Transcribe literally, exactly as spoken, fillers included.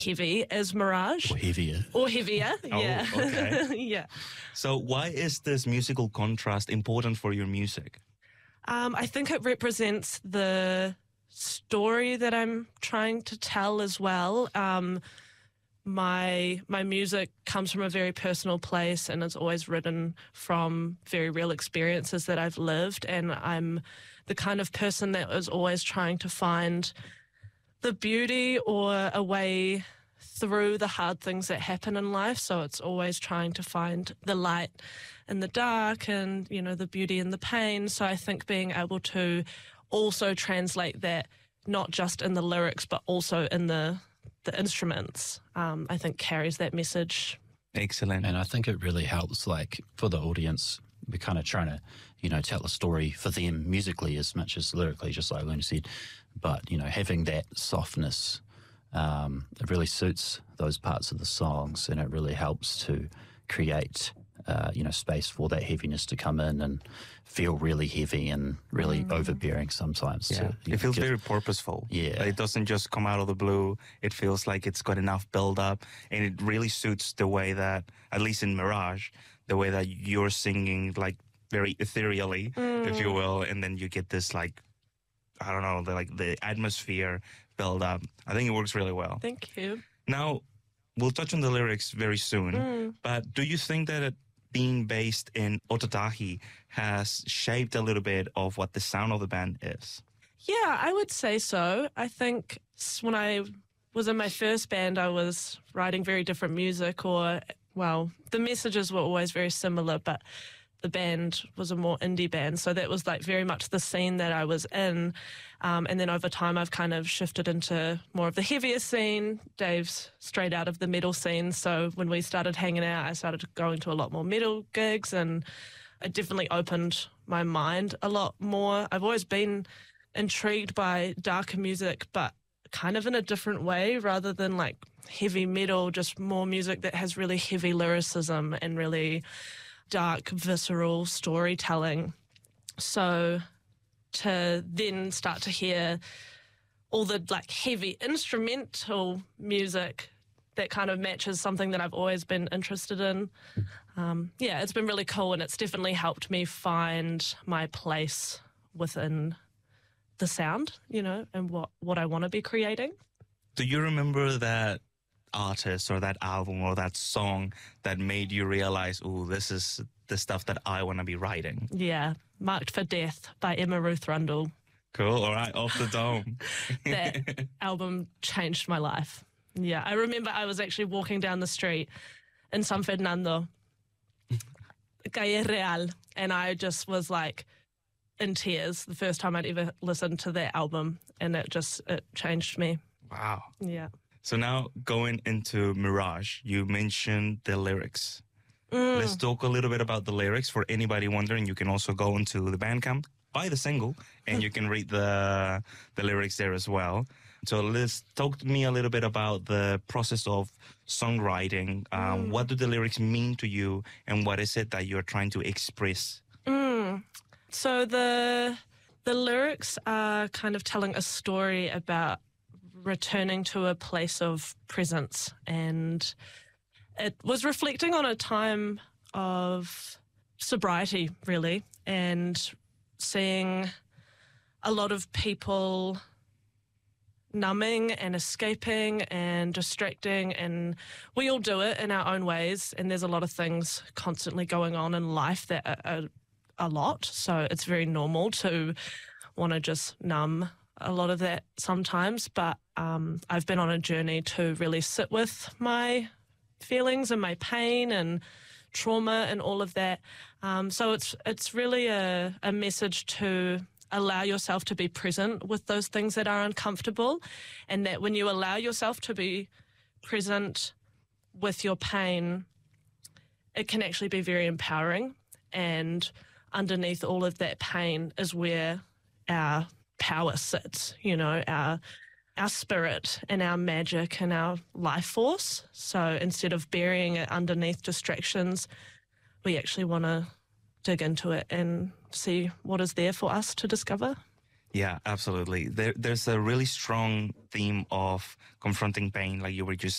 heavy as Mirage. Or heavier. Or heavier, yeah. Oh, okay. yeah. So why is this musical contrast important for your music? Um, I think it represents the story that I'm trying to tell as well. Um, my my music comes from a very personal place and is always written from very real experiences that I've lived, and I'm the kind of person that is always trying to find the beauty or a way through the hard things that happen in life. So it's always trying to find the light in the dark and, you know, the beauty in the pain. So I think being able to also translate that not just in the lyrics but also in the the instruments, um, I think carries that message. Excellent. And I think it really helps, like, for the audience, we're kind of trying to, you know, tell a story for them musically as much as lyrically, just like Luna said. But, you know, having that softness, um, it really suits those parts of the songs, and it really helps to create, uh, you know, space for that heaviness to come in and feel really heavy and really mm. overbearing sometimes. Yeah, to, it feels give, very purposeful. Yeah. Like, it doesn't just come out of the blue. It feels like it's got enough build up, and it really suits the way that, at least in Mirage, the way that you're singing, like, very ethereally, mm. if you will, and then you get this, like, I don't know, the, like the atmosphere build up. I think it works really well. Thank you. Now, we'll touch on the lyrics very soon, mm. but do you think that it, being based in Ōtautahi has shaped a little bit of what the sound of the band is? Yeah, I would say so. I think when I was in my first band, I was writing very different music, or, well, the messages were always very similar, but the band was a more indie band. So that was like very much the scene that I was in. Um, and then over time, I've kind of shifted into more of the heavier scene. Dave's straight out of the metal scene. So when we started hanging out, I started going to a lot more metal gigs, and it definitely opened my mind a lot more. I've always been intrigued by darker music, but kind of in a different way, rather than like heavy metal, just more music that has really heavy lyricism and really dark, visceral storytelling. So to then start to hear all the like heavy instrumental music that kind of matches something that I've always been interested in. Um, yeah, it's been really cool, and it's definitely helped me find my place within the sound, you know, and what, what I want to be creating. Do you remember that artist or that album or that song that made you realize, oh, this is the stuff that I want to be writing? Yeah, Marked for Death by Emma Ruth Rundle. Cool, all right, Off the Dome. That album changed my life. Yeah, I remember I was actually walking down the street in San Fernando, Calle Real, and I just was like in tears the first time I'd ever listened to that album, and it just, it changed me. Wow. Yeah. So now going into Mirage, you mentioned the lyrics. Mm. Let's talk a little bit about the lyrics. For anybody wondering, you can also go into the Bandcamp, buy the single, and you can read the the lyrics there as well. So let's talk to me a little bit about the process of songwriting. Um, mm. What do the lyrics mean to you, and what is it that you're trying to express? Mm. So the the lyrics are kind of telling a story about returning to a place of presence, and it was reflecting on a time of sobriety, really, and seeing a lot of people numbing and escaping and distracting, and we all do it in our own ways, and there's a lot of things constantly going on in life that are, are a lot, so it's very normal to want to just numb a lot of that sometimes, but um, I've been on a journey to really sit with my feelings and my pain and trauma and all of that. Um, so it's it's really a, a message to allow yourself to be present with those things that are uncomfortable, and that when you allow yourself to be present with your pain, it can actually be very empowering, and underneath all of that pain is where our power sits, you know, our our spirit and our magic and our life force. So instead of burying it underneath distractions, we actually want to dig into it and see what is there for us to discover. Yeah, absolutely. There, there's a really strong theme of confronting pain, like you were just